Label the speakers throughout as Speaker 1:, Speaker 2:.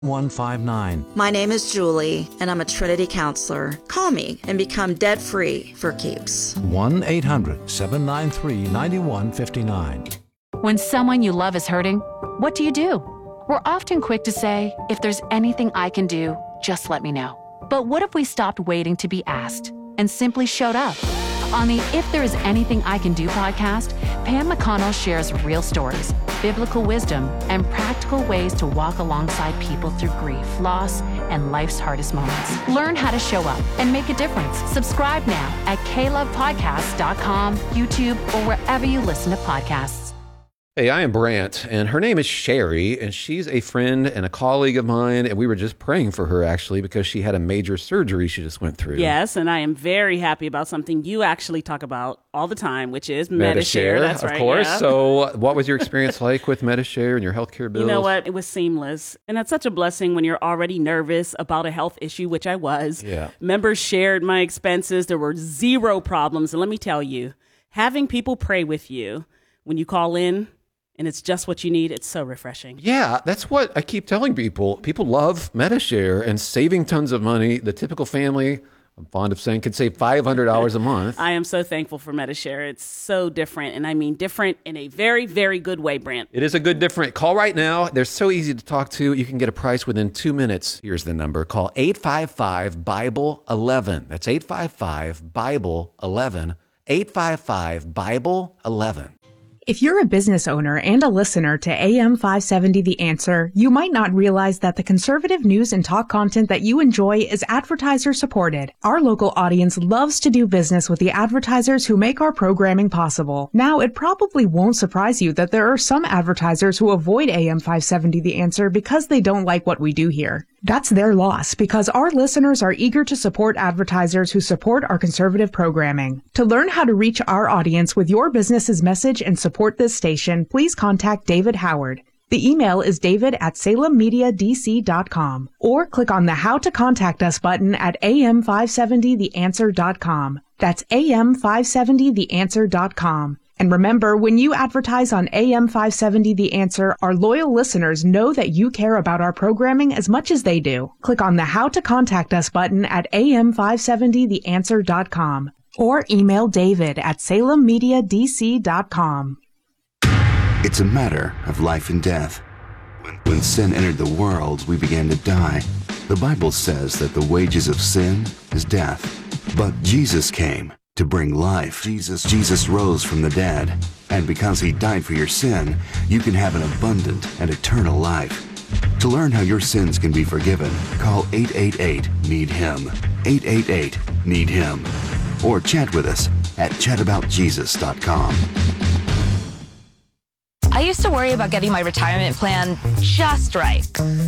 Speaker 1: 159.
Speaker 2: My name is Julie, and I'm a Trinity counselor. Call me and become debt-free for keeps.
Speaker 1: 1-800-793-9159.
Speaker 3: When someone you love is hurting, what do? We're often quick to say, if there's anything I can do, just let me know. But what if we stopped waiting to be asked and simply showed up? On the If There Is Anything I Can Do podcast, Pam McConnell shares real stories, biblical wisdom, and practical ways to walk alongside people through grief, loss, and life's hardest moments. Learn how to show up and make a difference. Subscribe now at klovepodcast.com, YouTube, or wherever you listen to podcasts.
Speaker 4: Hey, I am Brant, and her name is Sherry, and she's a friend and a colleague of mine, and we were just praying for her, actually, because she had a major surgery she just went through.
Speaker 5: Yes, and I am very happy about something you actually talk about all the time, which is Medi-Share. That's right,
Speaker 4: of course.
Speaker 5: Yeah.
Speaker 4: So what was your experience like with Medi-Share and your healthcare bills?
Speaker 5: You know what? It was seamless, and that's such a blessing when you're already nervous about a health issue, which I was.
Speaker 4: Yeah.
Speaker 5: Members shared my expenses. There were zero problems, and let me tell you, having people pray with you when you call in, and it's just what you need. It's so refreshing.
Speaker 4: Yeah, that's what I keep telling people. People love Medi-Share and saving tons of money. The typical family, I'm fond of saying, could save $500 a month.
Speaker 5: I am so thankful for Medi-Share. It's so different, and I mean different in a very, very good way, Brant.
Speaker 4: It is a good different. Call right now. They're so easy to talk to. You can get a price within 2 minutes. Here's the number. Call 855-BIBLE-11. That's 855-BIBLE-11. 855-BIBLE-11.
Speaker 6: If you're a business owner and a listener to AM 570 The Answer, you might not realize that the conservative news and talk content that you enjoy is advertiser supported. Our local audience loves to do business with the advertisers who make our programming possible. Now, it probably won't surprise you that there are some advertisers who avoid AM 570 The Answer because they don't like what we do here. That's their loss, because our listeners are eager to support advertisers who support our conservative programming. To learn how to reach our audience with your business's message and support this station, please contact David Howard. The email is david@salemmediadc.com, or click on the How to Contact Us button at am570theanswer.com. That's am570theanswer.com. And remember, when you advertise on AM 570 The Answer, our loyal listeners know that you care about our programming as much as they do. Click on the How to Contact Us button at am570theanswer.com, or email david@salemmediadc.com.
Speaker 7: It's a matter of life and death. When sin entered the world, we began to die. The Bible says that the wages of sin is death. But Jesus came to bring life. Jesus rose from the dead. And because he died for your sin, you can have an abundant and eternal life. To learn how your sins can be forgiven, call 888-NEED-HIM. 888-NEED-HIM. Or chat with us at chataboutjesus.com.
Speaker 8: I used to worry about getting my retirement plan just right.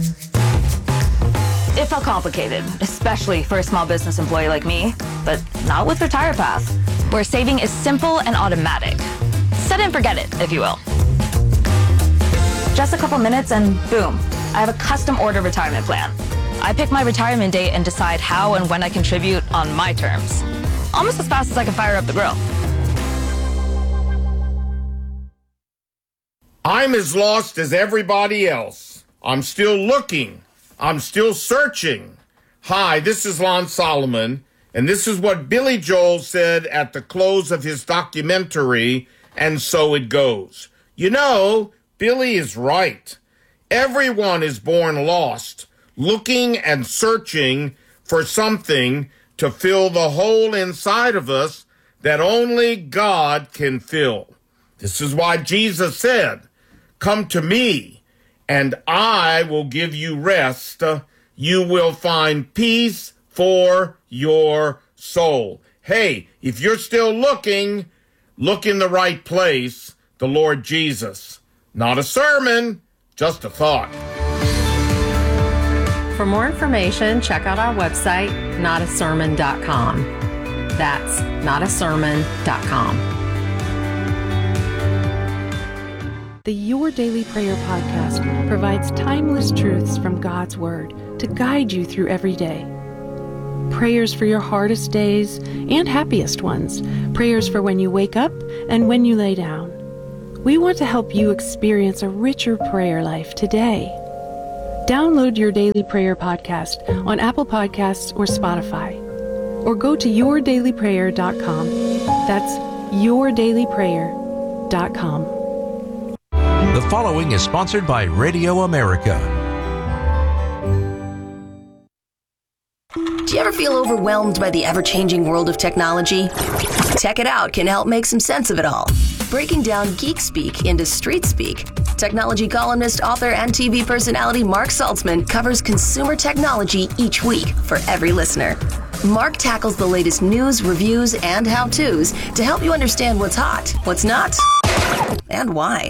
Speaker 8: It felt complicated, especially for a small business employee like me, but not with RetirePath, where saving is simple and automatic. Set it and forget it, if you will. Just a couple minutes and boom, I have a custom order retirement plan. I pick my retirement date and decide how and when I contribute on my terms. Almost as fast as I can fire up the grill.
Speaker 9: I'm as lost as everybody else. I'm still looking. I'm still searching. Hi, this is Lon Solomon, and this is what Billy Joel said at the close of his documentary, And So It Goes. You know, Billy is right. Everyone is born lost, looking and searching for something to fill the hole inside of us that only God can fill. This is why Jesus said, "Come to me, and I will give you rest. You will find peace for your soul." Hey, if you're still looking, look in the right place, the Lord Jesus. Not a sermon, just a thought.
Speaker 10: For more information, check out our website, notasermon.com. That's notasermon.com.
Speaker 11: The Your Daily Prayer podcast provides timeless truths from God's Word to guide you through every day. Prayers for your hardest days and happiest ones. Prayers for when you wake up and when you lay down. We want to help you experience a richer prayer life today. Download Your Daily Prayer podcast on Apple Podcasts or Spotify. Or go to yourdailyprayer.com. That's yourdailyprayer.com.
Speaker 1: The following is sponsored by Radio America.
Speaker 12: Do you ever feel overwhelmed by the ever-changing world of technology? Tech It Out can help make some sense of it all. Breaking down geek speak into street speak, technology columnist, author, and TV personality Mark Saltzman covers consumer technology each week for every listener. Mark tackles the latest news, reviews, and how-tos to help you understand what's hot, what's not, and why.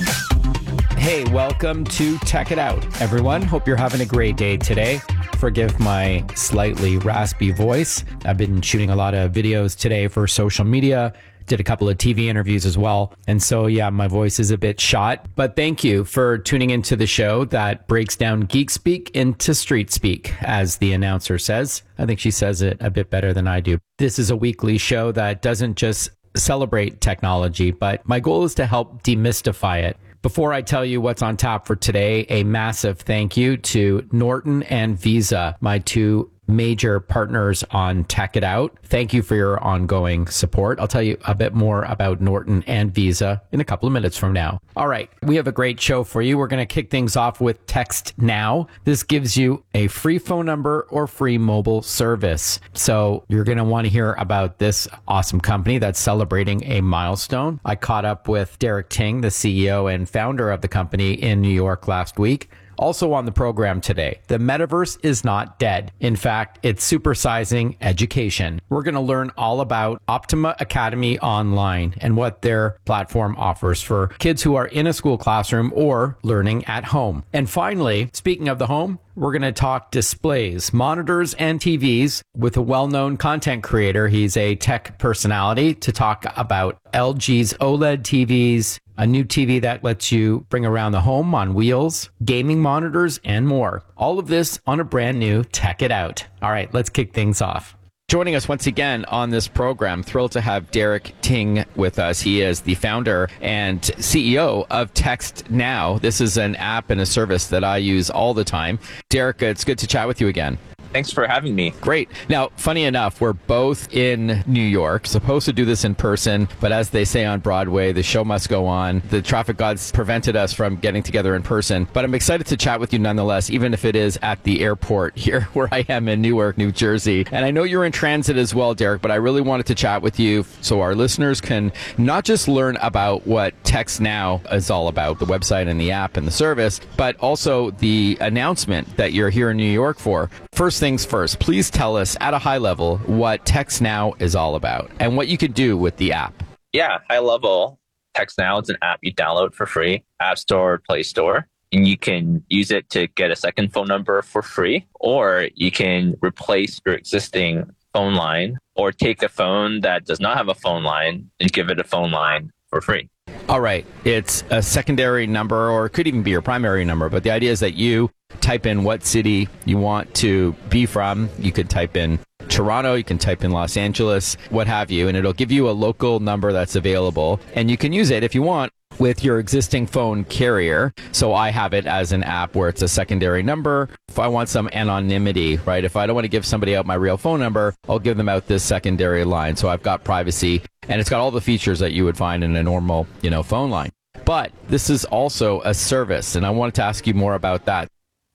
Speaker 13: Hey, welcome to Tech It Out, everyone. Hope you're having a great day today. Forgive my slightly raspy voice. I've been shooting a lot of videos today for social media, did a couple of TV interviews as well. And so, yeah, my voice is a bit shot. But thank you for tuning into the show that breaks down geek speak into street speak, as the announcer says. I think she says it a bit better than I do. This is a weekly show that doesn't just celebrate technology, but my goal is to help demystify it. Before I tell you what's on tap for today, a massive thank you to Norton and Visa, my two major partners on Tech It Out. Thank you for your ongoing support. I'll tell you a bit more about Norton and Visa in a couple of minutes from now. All right, we have a great show for you. We're going to kick things off with Text Now. This gives you a free phone number or free mobile service. So you're going to want to hear about this awesome company that's celebrating a milestone. I caught up with Derek Ting, the CEO and founder of the company, in New York last week. Also on the program today, the metaverse is not dead. In fact, it's supersizing education. We're going to learn all about Optima Academy Online and what their platform offers for kids who are in a school classroom or learning at home. And finally, speaking of the home, we're going to talk displays, monitors, and TVs with a well-known content creator. He's a tech personality to talk about LG's OLED TVs, a new TV that lets you bring around the home on wheels, gaming monitors, and more. All of this on a brand new Tech It Out. All right, let's kick things off. Joining us once again on this program, thrilled to have Derek Ting with us. He is the founder and CEO of Text Now. This is an app and a service that I use all the time. Derek, it's good to chat with you again.
Speaker 14: Thanks for having me.
Speaker 13: Great. Now, funny enough, we're both in New York, supposed to do this in person, but as they say on Broadway, the show must go on. The traffic gods prevented us from getting together in person, but I'm excited to chat with you nonetheless, even if it is at the airport here where I am in Newark, New Jersey. And I know you're in transit as well, Derek, but I really wanted to chat with you so our listeners can not just learn about what Text Now is all about, the website and the app and the service, but also the announcement that you're here in New York for. First things first, please tell us at a high level what Text Now is all about and what you can do with the app.
Speaker 14: Yeah, high level. Text Now is an app you download for free, App Store, Play Store. And you can use it to get a second phone number for free, or you can replace your existing phone line or take a phone that does not have a phone line and give it a phone line for free.
Speaker 13: All right. It's a secondary number, or it could even be your primary number. But the idea is that you type in what city you want to be from. You could type in Toronto, you can type in Los Angeles, what have you, and it'll give you a local number that's available. And you can use it if you want with your existing phone carrier. So I have it as an app where it's a secondary number. If I want some anonymity, right? If I don't want to give somebody out my real phone number, I'll give them out this secondary line. So I've got privacy, and it's got all the features that you would find in a normal, phone line. But this is also a service, and I wanted to ask you more about that.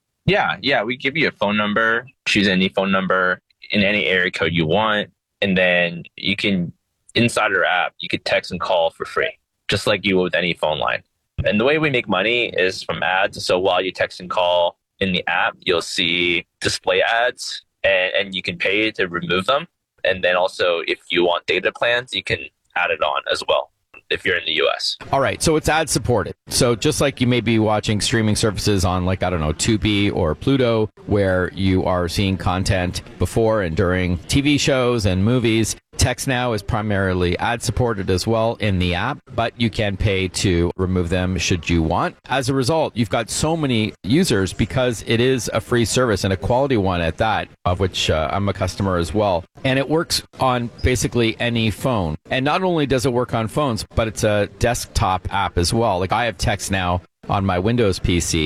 Speaker 14: Yeah. We give you a phone number, choose any phone number in any area code you want. And then you can, inside our app, you could text and call for free, just like you would with any phone line. And the way we make money is from ads. So while you text and call in the app, you'll see display ads and you can pay to remove them. And then also if you want data plans, you can add it on as well if you're in the US.
Speaker 13: All right. So it's ad supported. So just like you may be watching streaming services on Tubi or Pluto, where you are seeing content before and during TV shows and movies, Text Now is primarily ad supported as well in the app, but you can pay to remove them should you want. As a result, you've got so many users because it is a free service and a quality one at that, of which I'm a customer as well. And it works on basically any phone. And not only does it work on phones, but it's a desktop app as well. Like I have Text Now on my Windows PC,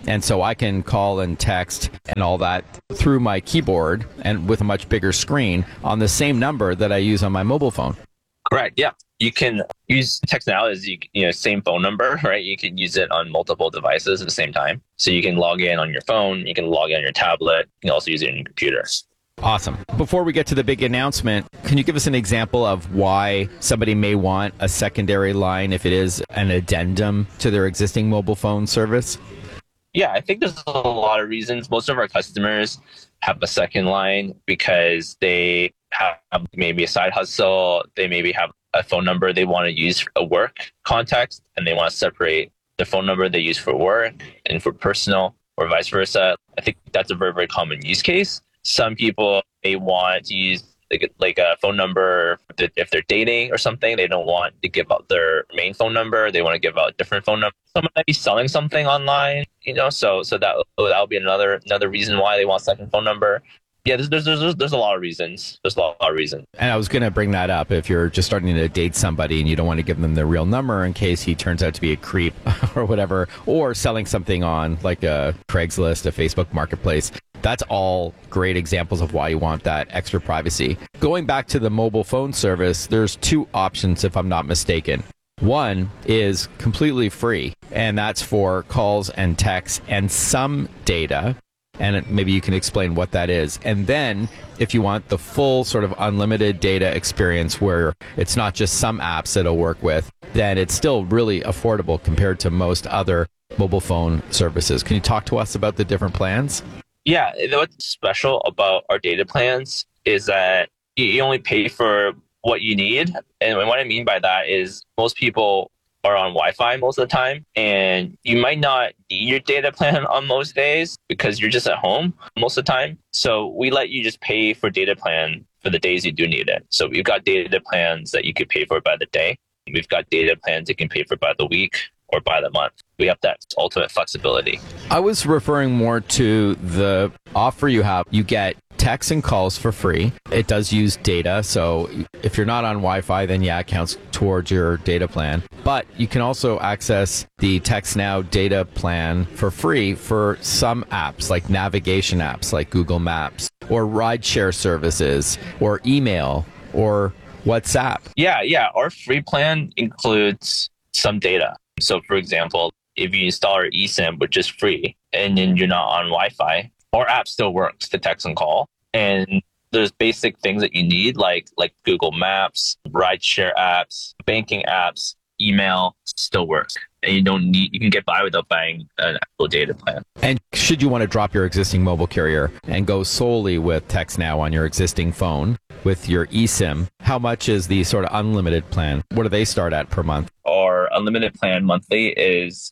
Speaker 13: And so I can call and text and all that through my keyboard and with a much bigger screen on the same number that I use on my mobile phone.
Speaker 14: Correct. Yeah. You can use text now as same phone number, right? You can use it on multiple devices at the same time. So you can log in on your phone, you can log in on your tablet, you can also use it on your computer.
Speaker 13: Awesome. Before we get to the big announcement, can you give us an example of why somebody may want a secondary line if it is an addendum to their existing mobile phone service?
Speaker 14: Yeah, I think there's a lot of reasons. Most of our customers have a second line because they have maybe a side hustle. They maybe have a phone number they want to use for a work context, and they want to separate the phone number they use for work and for personal, or vice versa. I think that's a very, very common use case. Some people may want to use like a phone number if they're dating or something. They don't want to give out their main phone number. They want to give out a different phone number. Someone might be selling something online, so that'll be another reason why they want a second phone number. Yeah, there's a lot of reasons. There's a lot of reasons.
Speaker 13: And I was going to bring that up. If you're just starting to date somebody and you don't want to give them their real number in case he turns out to be a creep or whatever, or selling something on like a Craigslist, a Facebook marketplace, that's all great examples of why you want that extra privacy. Going back to the mobile phone service, there's two options if I'm not mistaken. One is completely free, and that's for calls and texts and some data. And maybe you can explain what that is. And then if you want the full sort of unlimited data experience where it's not just some apps it'll work with, then it's still really affordable compared to most other mobile phone services. Can you talk to us about the different plans?
Speaker 14: Yeah, what's special about our data plans is that you only pay for what you need. And what I mean by that is most people are on Wi-Fi most of the time, and you might not need your data plan on most days because you're just at home most of the time. So we let you just pay for data plan for the days you do need it. So we've got data plans that you could pay for by the day. We've got data plans you can pay for by the week or by the month. We have that ultimate flexibility.
Speaker 13: I was referring more to the offer you have. You get texts and calls for free. It does use data, so if you're not on Wi-Fi, then yeah, it counts towards your data plan. But you can also access the Text Now data plan for free for some apps, like navigation apps like Google Maps, or rideshare services, or email, or WhatsApp.
Speaker 14: Yeah. Our free plan includes some data. So, for example, if you install our eSIM, which is free, and then you're not on Wi-Fi, our app still works to text and call. And there's basic things that you need, like Google Maps, rideshare apps, banking apps, email still works. And you can get by without buying an actual data plan.
Speaker 13: And should you want to drop your existing mobile carrier and go solely with Text Now on your existing phone with your eSIM, how much is the sort of unlimited plan? What do they start at per month?
Speaker 14: Our unlimited plan monthly is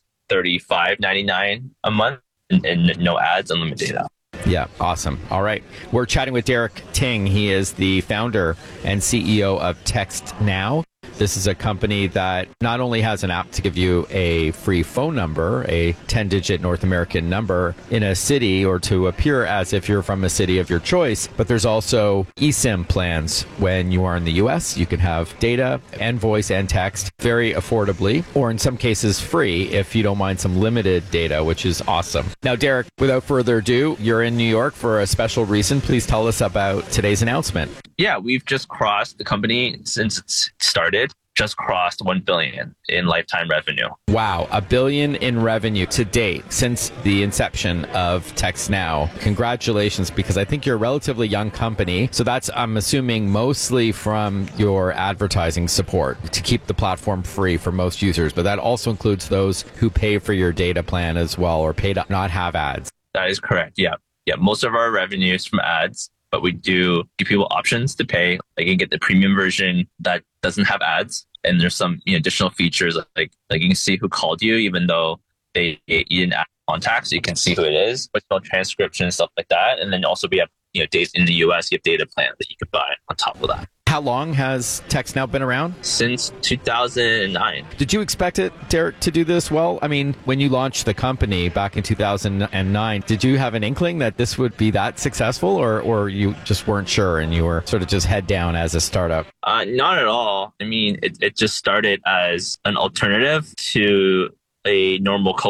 Speaker 14: $35.99 a month, and no ads, unlimited data.
Speaker 13: Yeah, awesome. All right. We're chatting with Derek Ting. He is the founder and CEO of Text Now. This is a company that not only has an app to give you a free phone number, a 10-digit North American number in a city, or to appear as if you're from a city of your choice, but there's also eSIM plans. When you are in the US, you can have data and voice and text very affordably, or in some cases free if you don't mind some limited data, which is awesome. Now, Derek, without further ado, you're in New York for a special reason. Please tell us about today's announcement.
Speaker 14: Yeah, we've just crossed, the company, since it's started, just crossed $1 billion in lifetime revenue.
Speaker 13: Wow, $1 billion in revenue to date since the inception of Text Now. Congratulations, because I think you're a relatively young company. So that's, I'm assuming, mostly from your advertising support to keep the platform free for most users. But that also includes those who pay for your data plan as well, or pay to not have ads.
Speaker 14: That is correct. Yeah. Most of our revenue is from ads, but we do give people options to pay. Like, you get the premium version that doesn't have ads, and there's some additional features like you can see who called you, even though you didn't add contact, so you can see who it is, but no transcription and stuff like that. And then also we have days in the US, you have data plans that you can buy on top of that.
Speaker 13: How long has Text Now been around?
Speaker 14: Since 2009.
Speaker 13: Did you expect it, Derek, to do this well? I mean, when you launched the company back in 2009, did you have an inkling that this would be that successful, or you just weren't sure and you were sort of just head down as a startup?
Speaker 14: Not at all. I mean, it just started as an alternative to a normal co-op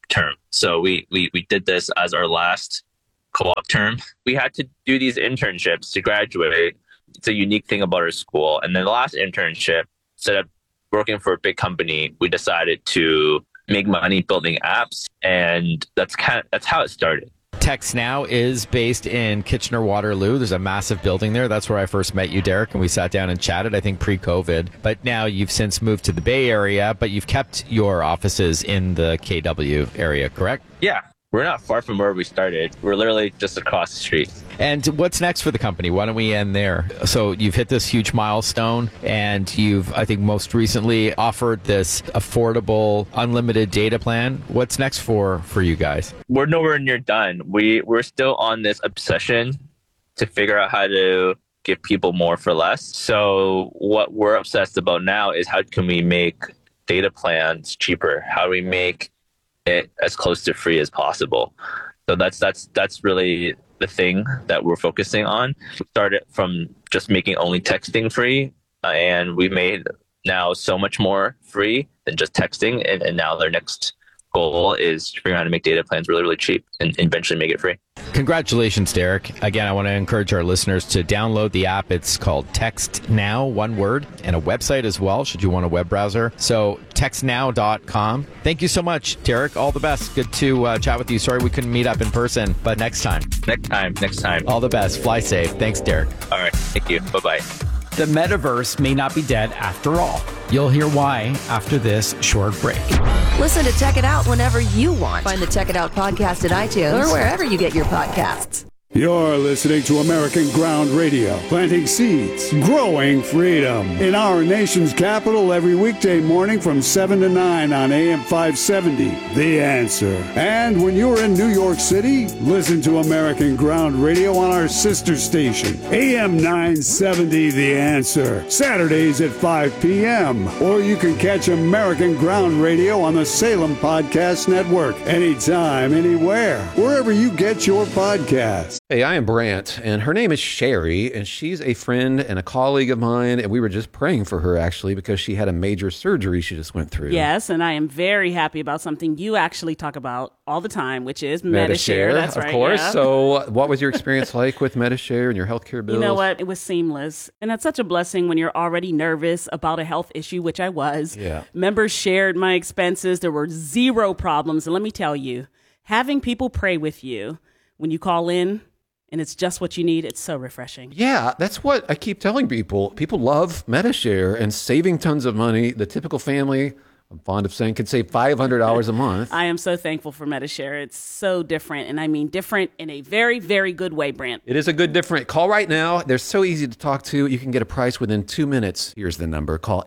Speaker 14: term. So we did this as our last co-op term. We had to do these internships to graduate. It's a unique thing about our school. And then the last internship, instead of working for a big company, we decided to make money building apps. And that's how it started.
Speaker 13: Text Now is based in Kitchener-Waterloo. There's a massive building there. That's where I first met you, Derek, and we sat down and chatted, I think, pre-COVID. But now you've since moved to the Bay Area, but you've kept your offices in the KW area, correct?
Speaker 14: Yeah. We're not far from where we started. We're literally just across the street.
Speaker 13: And what's next for the company? Why don't we end there? So you've hit this huge milestone, and you've, I think, most recently offered this affordable, unlimited data plan. What's next for you guys?
Speaker 14: We're nowhere near done. We're still on this obsession to figure out how to give people more for less. So what we're obsessed about now is how can we make data plans cheaper? How do we make it as close to free as possible? So that's really the thing that we're focusing on. We started from just making only texting free, and we made now so much more free than just texting. And now their next goal is figuring out how to make data plans really, really cheap and eventually make it free.
Speaker 13: Congratulations, Derek. Again, I want to encourage our listeners to download the app. It's called Text Now, one word, and a website as well, should you want a web browser. So textnow.com. Thank you so much, Derek. All the best. Good to chat with you. Sorry we couldn't meet up in person, but next time.
Speaker 14: Next time.
Speaker 13: All the best. Fly safe. Thanks, Derek.
Speaker 14: All right. Thank you. Bye-bye.
Speaker 15: The metaverse may not be dead after all. You'll hear why after this short break.
Speaker 12: Listen to Tech It Out whenever you want. Find the Tech It Out podcast at iTunes or wherever you get your podcasts.
Speaker 16: You're listening to American Ground Radio, planting seeds, growing freedom in our nation's capital every weekday morning from 7 to 9 on AM 570, The Answer. And when you're in New York City, listen to American Ground Radio on our sister station, AM 970, The Answer, Saturdays at 5 p.m. Or you can catch American Ground Radio on the Salem Podcast Network, anytime, anywhere, wherever you get your podcasts.
Speaker 4: Hey, I am Brant, and her name is Sherry, and she's a friend and a colleague of mine, and we were just praying for her, actually, because she had a major surgery she just went through.
Speaker 5: Yes, and I am very happy about something you actually talk about all the time, which is Medi-Share. That's right.
Speaker 4: Of course.
Speaker 5: Yeah.
Speaker 4: So what was your experience like with Medi-Share and your healthcare bills?
Speaker 5: You know what? It was seamless. And that's such a blessing when you're already nervous about a health issue, which I was.
Speaker 4: Yeah.
Speaker 5: Members shared my expenses. There were zero problems. And let me tell you, having people pray with you when you call in, and it's just what you need, it's so refreshing.
Speaker 4: Yeah, that's what I keep telling people. People love Medi-Share and saving tons of money. The typical family, I'm fond of saying, can save $500 a month.
Speaker 5: I am so thankful for Medi-Share. It's so different, and I mean different in a very, very good way, Brant.
Speaker 4: It is a good different. Call right now. They're so easy to talk to. You can get a price within 2 minutes. Here's the number. Call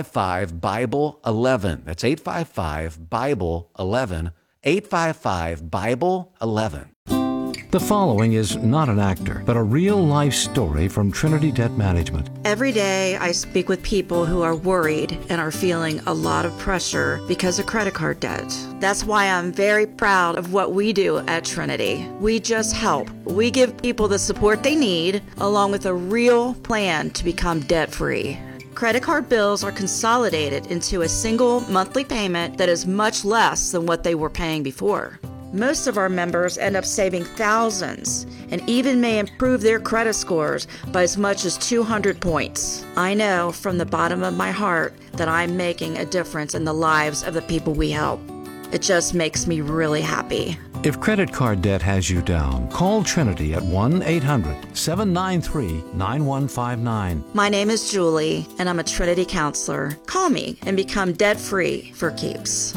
Speaker 4: 855-BIBLE-11. That's 855-BIBLE-11. 855-BIBLE-11.
Speaker 17: The following is not an actor, but a real-life story from Trinity Debt Management.
Speaker 2: Every day I speak with people who are worried and are feeling a lot of pressure because of credit card debt. That's why I'm very proud of what we do at Trinity. We just help. We give people the support they need, along with a real plan to become debt-free. Credit card bills are consolidated into a single monthly payment that is much less than what they were paying before. Most of our members end up saving thousands and even may improve their credit scores by as much as 200 points. I know from the bottom of my heart that I'm making a difference in the lives of the people we help. It just makes me really happy.
Speaker 17: If credit card debt has you down, call Trinity at 1-800-793-9159.
Speaker 2: My name is Julie, and I'm a Trinity counselor. Call me and become debt-free for keeps.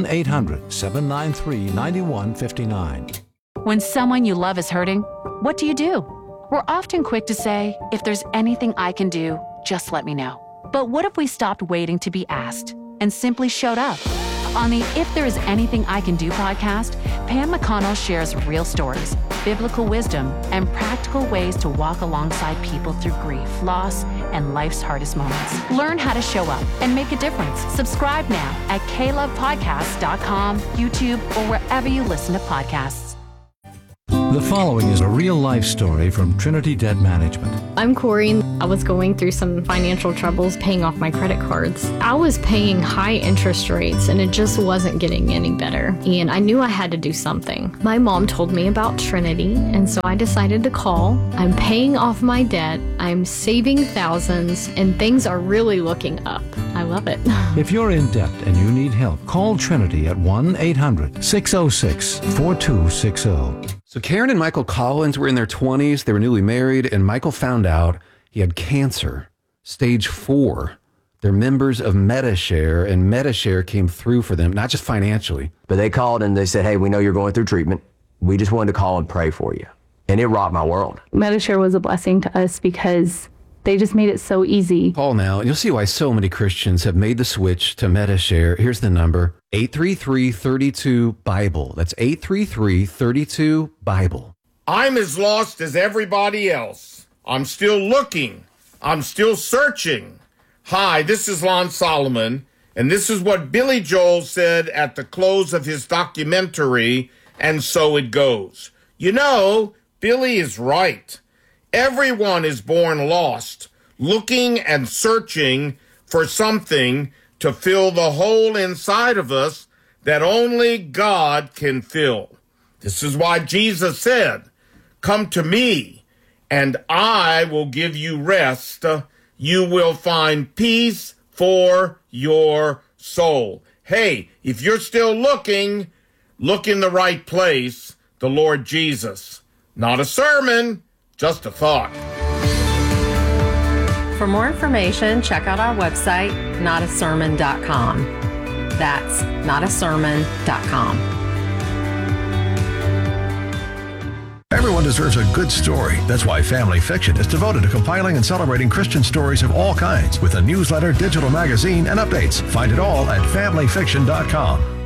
Speaker 17: 1-800-793-9159.
Speaker 3: When someone you love is hurting, what do? We're often quick to say, if there's anything I can do, just let me know. But what if we stopped waiting to be asked and simply showed up? On the If There Is Anything I Can Do podcast, Pam McConnell shares real stories, biblical wisdom, and practical ways to walk alongside people through grief, loss, and life's hardest moments. Learn how to show up and make a difference. Subscribe now at klovepodcast.com, YouTube, or wherever you listen to podcasts.
Speaker 17: The following is a real-life story from Trinity Debt Management.
Speaker 18: I'm Corey. I was going through some financial troubles paying off my credit cards. I was paying high interest rates and it just wasn't getting any better. And I knew I had to do something. My mom told me about Trinity, and so I decided to call. I'm paying off my debt. I'm saving thousands, and things are really looking up. I love it.
Speaker 17: If you're in debt and you need help, call Trinity at 1-800-606-4260.
Speaker 4: So Karen and Michael Collins were in their 20s. They were newly married, and Michael found out he had cancer, stage 4. They're members of Medi-Share, and Medi-Share came through for them, not just financially.
Speaker 19: But they called and they said, hey, we know you're going through treatment. We just wanted to call and pray for you. And it rocked my world.
Speaker 20: Medi-Share was a blessing to us because they just made it so easy.
Speaker 4: Call now, and you'll see why so many Christians have made the switch to Medi-Share. Here's the number, 833-32-BIBLE. That's 833-32-BIBLE.
Speaker 9: I'm as lost as everybody else. I'm still looking. I'm still searching. Hi, this is Lon Solomon, and this is what Billy Joel said at the close of his documentary, And So It Goes. You know, Billy is right. Everyone is born lost, looking and searching for something to fill the hole inside of us that only God can fill. This is why Jesus said, come to me, and I will give you rest. You will find peace for your soul. Hey, if you're still looking, look in the right place, the Lord Jesus. Not a sermon, just a thought.
Speaker 10: For more information, check out our website, notasermon.com. That's notasermon.com.
Speaker 21: Everyone deserves a good story. That's why Family Fiction is devoted to compiling and celebrating Christian stories of all kinds with a newsletter, digital magazine, and updates. Find it all at familyfiction.com.